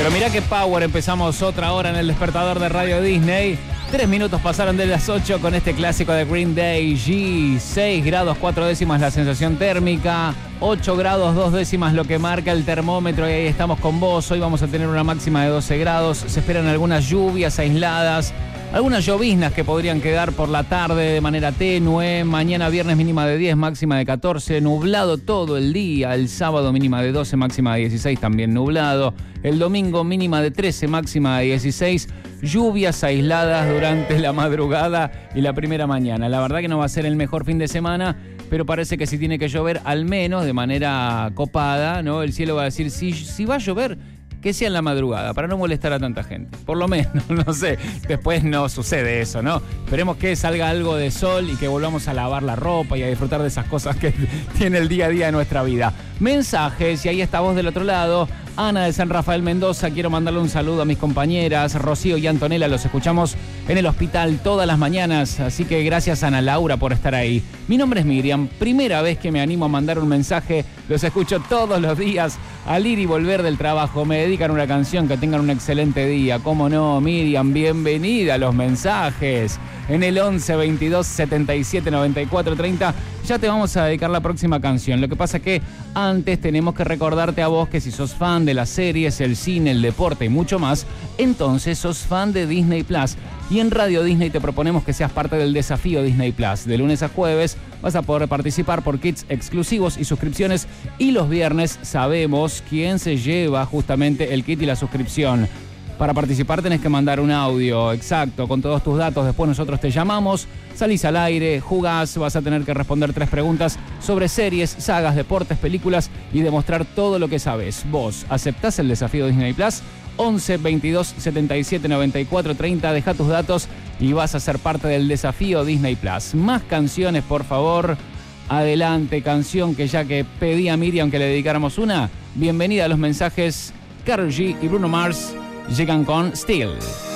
Pero mirá qué power, empezamos otra hora en el despertador de Radio Disney. 3 minutos pasaron de las 8 con este clásico de Green Day, G. 6 grados 4 décimas la sensación térmica, 8 grados 2 décimas lo que marca el termómetro y ahí estamos con vos. Hoy vamos a tener una máxima de 12 grados, se esperan algunas lluvias aisladas, algunas lloviznas que podrían quedar por la tarde de manera tenue. Mañana viernes mínima de 10, máxima de 14. Nublado todo el día. El sábado mínima de 12, máxima de 16, también nublado. El domingo mínima de 13, máxima de 16. Lluvias aisladas durante la madrugada y la primera mañana. La verdad que no va a ser el mejor fin de semana, pero parece que si tiene que llover, al menos de manera copada, ¿no? El cielo va a decir, si va a llover, que sea en la madrugada, para no molestar a tanta gente. Por lo menos, no sé, después no sucede eso, ¿no? Esperemos que salga algo de sol y que volvamos a lavar la ropa y a disfrutar de esas cosas que tiene el día a día de nuestra vida. Mensajes, y ahí está vos del otro lado. Ana de San Rafael Mendoza, quiero mandarle un saludo a mis compañeras, Rocío y Antonella, los escuchamos en el hospital todas las mañanas, así que gracias Ana Laura por estar ahí. Mi nombre es Miriam, primera vez que me animo a mandar un mensaje, los escucho todos los días, al ir y volver del trabajo, me dedican una canción, que tengan un excelente día. ¿Cómo no, Miriam? Bienvenida a los mensajes. En el 11 22 77 94 30 ya te vamos a dedicar la próxima canción. Lo que pasa es que antes tenemos que recordarte a vos que si sos fan de las series, el cine, el deporte y mucho más, entonces sos fan de Disney Plus. Y en Radio Disney te proponemos que seas parte del desafío Disney Plus. De lunes a jueves vas a poder participar por kits exclusivos y suscripciones. Y los viernes sabemos quién se lleva justamente el kit y la suscripción. Para participar tenés que mandar un audio exacto con todos tus datos. Después nosotros te llamamos, salís al aire, jugás, vas a tener que responder 3 preguntas sobre series, sagas, deportes, películas y demostrar todo lo que sabes. ¿Vos aceptás el desafío Disney Plus? 11 22 77 94 30, deja tus datos y vas a ser parte del desafío Disney Plus. Más canciones, por favor. Adelante, canción que ya que pedí a Miriam que le dedicáramos una. Bienvenida a los mensajes. Karol G y Bruno Mars llegan con Still.